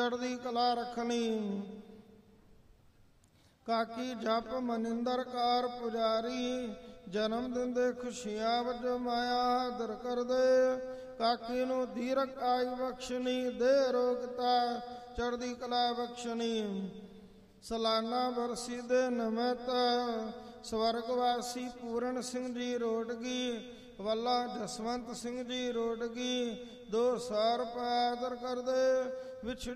ਚੜ੍ਹਦੀ ਕਲਾ ਰੱਖਣੀ। ਕਾਕੀ ਜਪ ਮਨਿੰਦਰ ਕਾਰ ਪੁਜਾਰੀ, ਜਨਮ ਦਿੰਦੇ ਖੁਸ਼ੀਆਂ ਵਜੋਂ ਮਾਇਆ ਆਦਰ ਕਰਦੇ। ਕਾਕੀ ਨੂੰ ਦੀਰਘ ਆਯੂ ਬਖਸ਼ਣੀ, ਦੇ ਰੋਗਤਾ ਚੜ੍ਹਦੀ ਕਲਾ ਬਖਸ਼ਣੀ। ਸਲਾਨਾ ਬਰਸੀ ਦੇ ਨਮਿਤ ਸਵਰਗਵਾਸੀ ਪੂਰਨ ਸਿੰਘ ਜੀ ਰੋਡਗੀ, ਵੱਲਾ ਜਸਵੰਤ ਸਿੰਘ ਜੀ ਰੋਡਗੀ 200 ਰੁਪਏ ਆਦਰ ਕਰਦੇ।